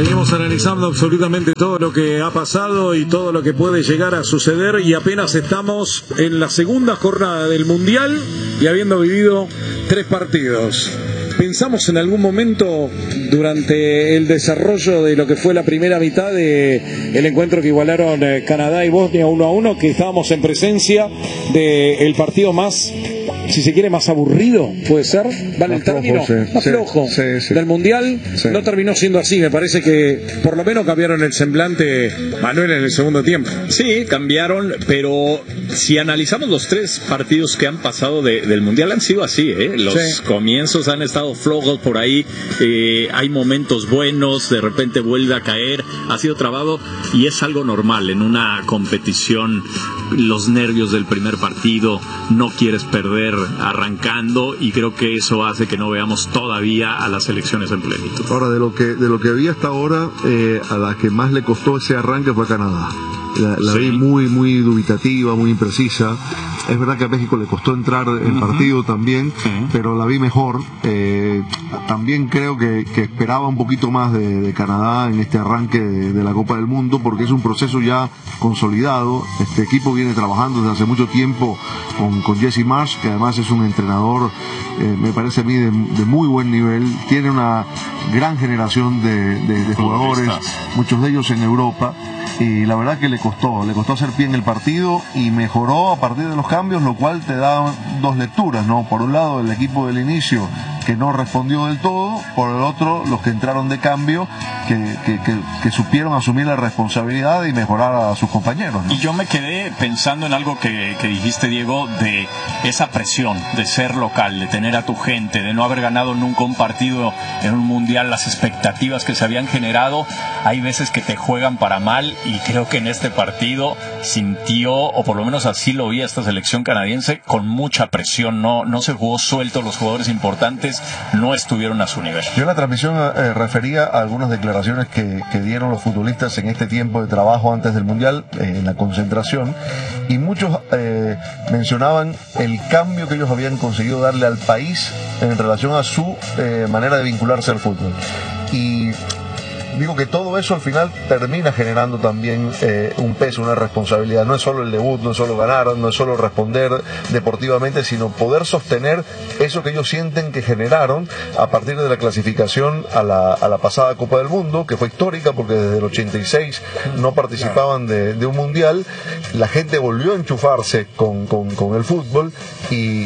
Seguimos analizando absolutamente todo lo que ha pasado y todo lo que puede llegar a suceder, y apenas estamos en la segunda jornada del Mundial y habiendo vivido 3 partidos. Pensamos en algún momento durante el desarrollo de lo que fue la primera mitad del encuentro que igualaron Canadá y Bosnia 1-1, que estábamos en presencia del partido más, si se quiere, más aburrido, puede ser, vale el término, más flojo del Mundial. No terminó siendo así, me parece que por lo menos cambiaron el semblante, Manuel, en el segundo tiempo. Sí, cambiaron, pero si analizamos los 3 partidos que han pasado del Mundial, han sido así, los comienzos han estado flojos por ahí, hay momentos buenos, de repente vuelve a caer, ha sido trabado, y es algo normal en una competición. Los nervios del primer partido, no quieres perder arrancando, y creo que eso hace que no veamos todavía a las selecciones en plenitud. Ahora, de lo que había hasta ahora, a la que más le costó ese arranque fue Canadá. La vi muy dubitativa, muy imprecisa. Es verdad que a México le costó entrar en partido también, pero la vi mejor. También creo que esperaba un poquito más de Canadá en este arranque de la Copa del Mundo, porque es un proceso ya consolidado. Este equipo viene trabajando desde hace mucho tiempo con Jesse Marsch, que además es un entrenador, me parece a mí, de muy buen nivel. Tiene una gran generación de jugadores, muchos de ellos en Europa. Y la verdad que le costó hacer pie en el partido, y mejoró a partir de los cambios, lo cual te da 2 lecturas, ¿no? Por un lado, el equipo del inicio, que no respondió del todo; por el otro, los que entraron de cambio, que supieron asumir la responsabilidad y mejorar a sus compañeros, ¿no? Y yo me quedé pensando en algo que dijiste, Diego, de esa presión de ser local, de tener a tu gente, de no haber ganado nunca un partido en un mundial, las expectativas que se habían generado, hay veces que te juegan para mal, y creo que en este partido sintió, o por lo menos así lo vi, esta selección canadiense con mucha presión. No se jugó suelto, los jugadores importantes no estuvieron a su nivel. Yo en la transmisión refería a algunas declaraciones que dieron los futbolistas en este tiempo de trabajo antes del Mundial, en la concentración, y muchos mencionaban el cambio que ellos habían conseguido darle al país en relación a su manera de vincularse al fútbol. Y digo que todo eso al final termina generando también un peso, una responsabilidad. No es solo el debut, no es solo ganar, no es solo responder deportivamente, sino poder sostener eso que ellos sienten que generaron a partir de la clasificación a la pasada Copa del Mundo, que fue histórica porque desde el 86 no participaban de un mundial. La gente volvió a enchufarse con el fútbol, y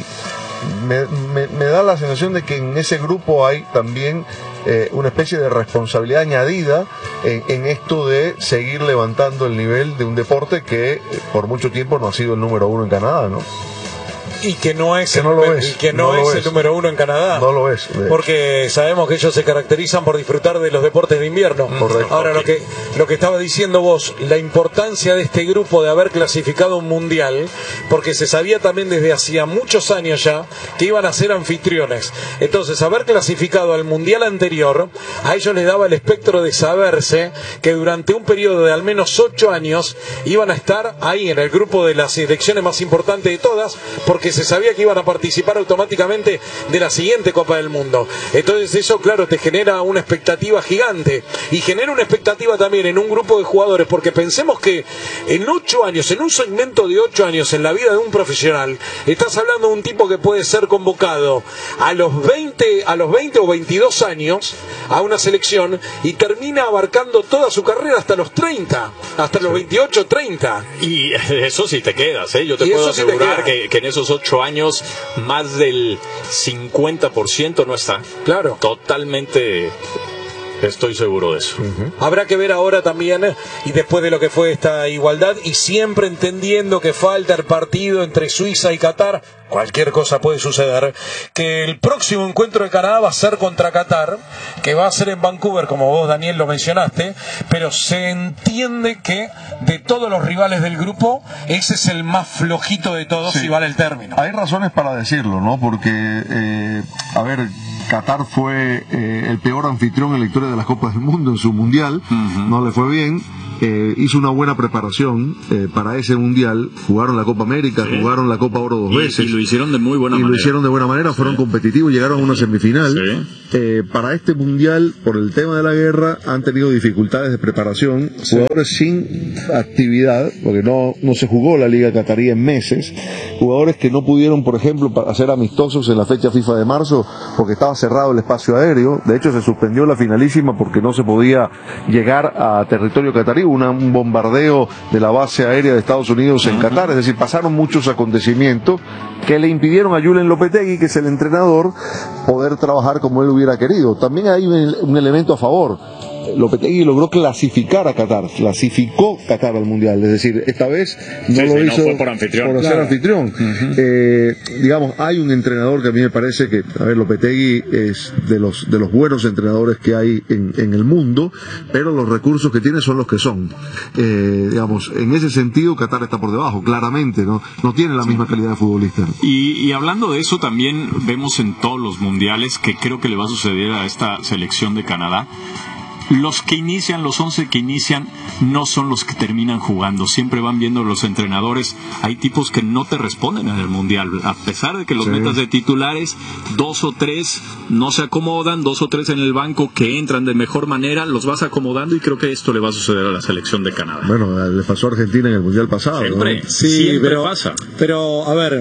me da la sensación de que en ese grupo hay también una especie de responsabilidad añadida en esto de seguir levantando el nivel de un deporte que por mucho tiempo no ha sido el número 1 en Canadá, ¿no? Y que no es, el número 1 en Canadá. No lo es. Porque sabemos que ellos se caracterizan por disfrutar de los deportes de invierno. Correcto. Ahora, lo que estaba diciendo vos, la importancia de este grupo de haber clasificado un mundial, porque se sabía también desde hacía muchos años ya que iban a ser anfitriones. Entonces, haber clasificado al mundial anterior, a ellos les daba el espectro de saberse que durante un periodo de al menos 8 años iban a estar ahí en el grupo de las selecciones más importantes de todas, porque se sabía que iban a participar automáticamente de la siguiente Copa del Mundo. Entonces eso, claro, te genera una expectativa gigante, y genera una expectativa también en un grupo de jugadores, porque pensemos que en 8 años, en un segmento de 8 años en la vida de un profesional, estás hablando de un tipo que puede ser convocado a los 20 o 22 años a una selección, y termina abarcando toda su carrera hasta los 30, hasta los 28, 30. Y eso sí te quedas, yo te puedo asegurar que en esos 8 años más del 50% no está. Claro. Totalmente. Estoy seguro de eso. Habrá que ver ahora también, y después de lo que fue esta igualdad, y siempre entendiendo que falta el partido entre Suiza y Qatar, cualquier cosa puede suceder, que el próximo encuentro de Canadá va a ser contra Qatar, que va a ser en Vancouver, como vos, Daniel, lo mencionaste, pero se entiende que de todos los rivales del grupo, ese es el más flojito de todos, si vale el término. Hay razones para decirlo, ¿no? Porque, Qatar fue el peor anfitrión en la historia de las Copas del Mundo en su mundial, no le fue bien. hizo una buena preparación para ese mundial. Jugaron la Copa América, jugaron la Copa Oro 2 veces. Y lo hicieron de muy buena manera. Lo hicieron de buena manera, fueron competitivos, llegaron a una semifinal. Para este mundial, por el tema de la guerra, han tenido dificultades de preparación. Jugadores sin actividad, porque no se jugó la Liga Catarí en meses. Jugadores que no pudieron, por ejemplo, hacer amistosos en la fecha FIFA de marzo, porque estaba cerrado el espacio aéreo. De hecho, se suspendió la finalísima porque no se podía llegar a territorio catarí. Un bombardeo de la base aérea de Estados Unidos en Qatar. Es decir, pasaron muchos acontecimientos que le impidieron a Julen Lopetegui, que es el entrenador, poder trabajar como él hubiera querido. También hay un elemento a favor. Lopetegui logró clasificar a Qatar, clasificó Qatar al Mundial, es decir, esta vez no lo hizo no fue por anfitrión. Por ser anfitrión. Digamos, hay un entrenador que a mí me parece que, Lopetegui es de los buenos entrenadores que hay en el mundo, pero los recursos que tiene son los que son. Digamos, en ese sentido Qatar está por debajo, claramente, no tiene la misma calidad de futbolista. Y hablando de eso, también vemos en todos los mundiales, que creo que le va a suceder a esta selección de Canadá, los que inician, los 11 que inician, no son los que terminan jugando. Siempre van viendo los entrenadores. Hay tipos que no te responden en el mundial. A pesar de que los metas de titulares, 2 o 3 no se acomodan, 2 o 3 en el banco que entran de mejor manera, los vas acomodando, y creo que esto le va a suceder a la selección de Canadá. Bueno, le pasó a Argentina en el mundial pasado. Siempre, ¿no? Sí, siempre pasa. Pero, a ver,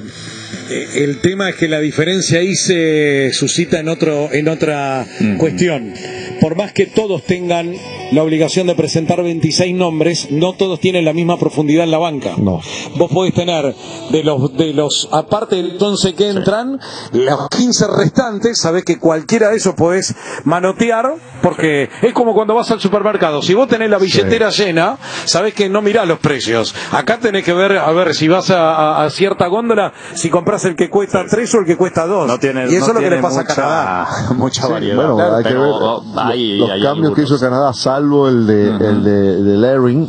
el tema es que la diferencia ahí se suscita en otra cuestión. Por más que todos tengan la obligación de presentar 26 nombres, no todos tienen la misma profundidad en la banca. No. Vos podés tener de los aparte del 11 que entran, los 15 restantes, sabés que cualquiera de esos podés manotear, porque es como cuando vas al supermercado. Si vos tenés la billetera llena, sabés que no mirás los precios. Acá tenés que ver, a ver, si vas a cierta góndola, si compras el que cuesta 3 o el que cuesta 2. Y eso es lo que le pasa a Canadá. Mucha variedad. Bueno, hay que ver los cambios que hizo Canadá, salvo el de Laring,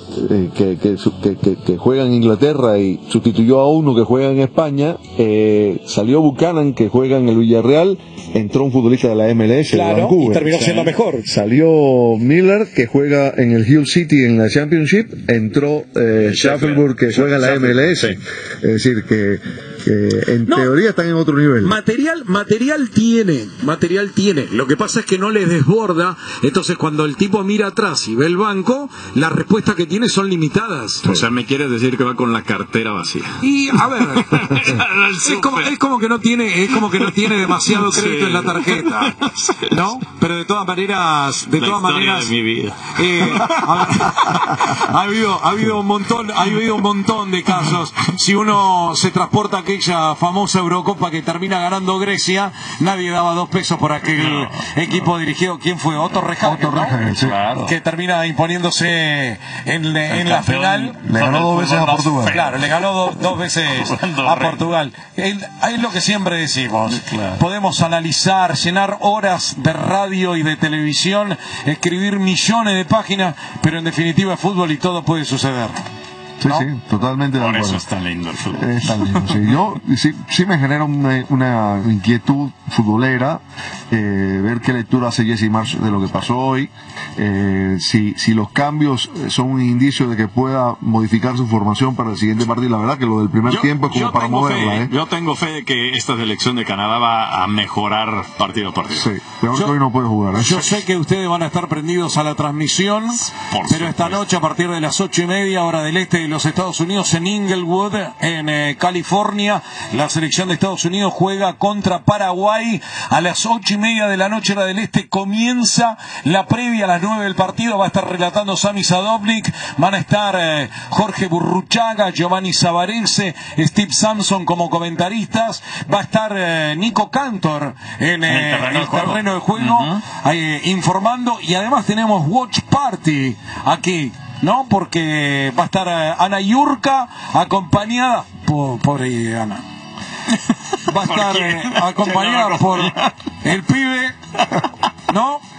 que juega en Inglaterra y sustituyó a uno que juega en España. Salió Buchanan, que juega en el Villarreal, entró un futbolista de la MLS, de Vancouver, y terminó siendo mejor. Salió Miller, que juega en el Hull City en la Championship, entró Shuffleburg, que juega en la MLS. Es decir, que en teoría están en otro nivel. Material tiene. Lo que pasa es que no les desborda. Entonces, cuando el tipo mira atrás y ve el banco, las respuestas que tiene son limitadas. O sea, me quieres decir que va con la cartera vacía. Y a ver, es como que no tiene demasiado crédito en la tarjeta, ¿no? Pero de todas maneras, de mi vida. Ha habido un montón de casos. Si uno se transporta a aquella famosa Eurocopa que termina ganando Grecia, nadie daba 2 pesos por aquel equipo dirigido. ¿Quién fue? Otto Rehhagel, sí. Claro. Que termina imponiéndose en la final. Le ganó 2 veces a Portugal. Claro, le ganó 2 veces a Portugal. Es lo que siempre decimos. Claro. Podemos analizar, llenar horas de radio y de televisión, escribir millones de páginas, pero en definitiva es fútbol y todo puede suceder. Sí, ¿no? sí, totalmente de acuerdo. Por eso es tan lindo el fútbol. Es tan lindo, sí. Yo sí me genera una inquietud futbolera, ver qué lectura hace Jesse Marsh de lo que pasó hoy, si los cambios son un indicio de que pueda modificar su formación para el siguiente partido. La verdad que lo del primer tiempo es como para moverla. Yo tengo fe de que esta selección de Canadá va a mejorar partido a partido. Sí, pero hoy no puede jugar. Yo sé que ustedes van a estar prendidos a la transmisión, pero esta noche a partir de las 8:30 hora del este de los Estados Unidos, en Inglewood, en California, la selección de Estados Unidos juega contra Paraguay. A las 8:30 de la noche hora del este comienza la previa. A las 9 del partido va a estar relatando Sami Sadovnik, van a estar Jorge Burruchaga, Giovanni Savarese, Steve Sampson como comentaristas, va a estar Nico Cantor en el terreno de juego, informando, y además tenemos Watch Party aquí, ¿no? Porque va a estar Ana Yurka acompañada pobre Ana. Va a estar acompañada por el pibe, ¿no?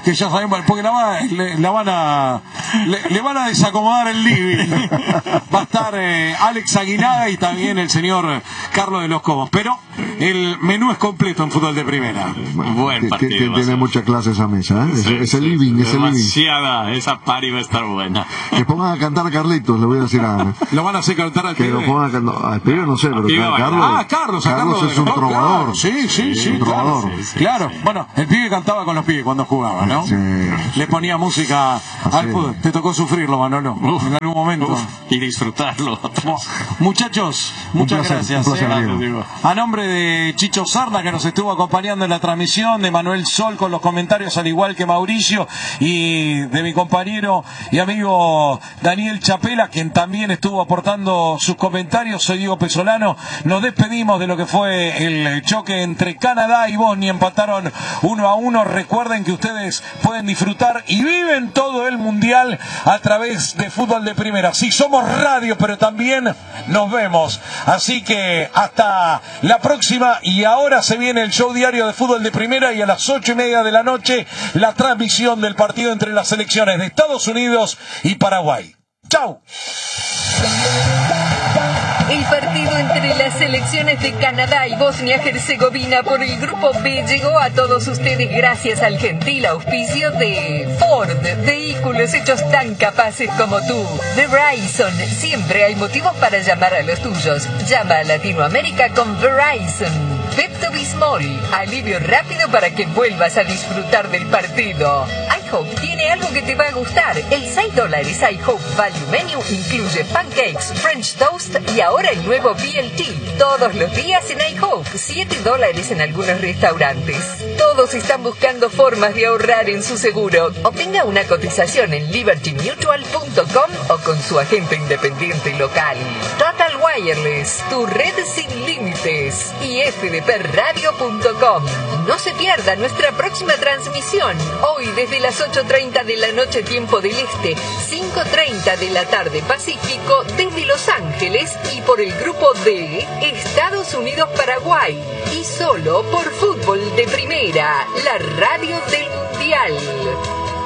que ya sabemos, porque le van a desacomodar el living. Va a estar Alex Aguinaga y también el señor Carlos de los Cobos. Pero el menú es completo en fútbol de primera. Buen partido. Tiene mucha clase esa mesa, ¿eh? Ese living, demasiada, esa party va a estar buena. Que pongan a cantar a Carlitos, le voy a decir a... ¿Lo van a hacer cantar al pibe? Que lo pongan a cantar, al pibe no sé, pero Carlos es un trovador. Claro. Sí, un trovador. Claro. Bueno, el pibe cantaba con los pibes cuando jugaba, ¿no? Sí. Le ponía música al fútbol. Te tocó sufrirlo, Manolo, en algún momento. Y disfrutarlo. Muchachos, muchas gracias. Un placer, a nombre de Chicho Sarna, que nos estuvo acompañando en la transmisión, de Manuel Sol con los comentarios, al igual que Mauricio, y de mi compañero y amigo Daniel Chapela, quien también estuvo aportando sus comentarios, soy Diego Pesolano. Nos despedimos de lo que fue el choque entre Canadá y Bosnia. Empataron 1-1. Recuerden que ustedes pueden disfrutar y viven todo el mundial a través de Fútbol de Primera. Sí, somos radio, pero también nos vemos. Así que hasta la próxima. Y ahora se viene el show diario de Fútbol de Primera, y a las 8:30 de la noche la transmisión del partido entre las selecciones de Estados Unidos y Paraguay. ¡Chau! El partido entre las selecciones de Canadá y Bosnia-Herzegovina por el Grupo B llegó a todos ustedes gracias al gentil auspicio de Ford, vehículos hechos tan capaces como tú. Verizon, siempre hay motivos para llamar a los tuyos. Llama a Latinoamérica con Verizon. Pepto-Bismol, alivio rápido para que vuelvas a disfrutar del partido. iHope tiene algo que te va a gustar. El $6 iHope Value Menu incluye pancakes, French toast y ahora el nuevo BLT. Todos los días en iHope, $7 en algunos restaurantes. Todos están buscando formas de ahorrar en su seguro. Obtenga una cotización en libertymutual.com o con su agente independiente local. Total Wireless, tu red sin límites. Y fdpradio.com. No se pierda nuestra próxima transmisión. Hoy desde las 8:30 de la noche tiempo del Este, 5:30 de la tarde Pacífico, desde Los Ángeles y por el Grupo D, Estados Unidos-Paraguay. Y solo por Fútbol de Primera, la radio del Mundial.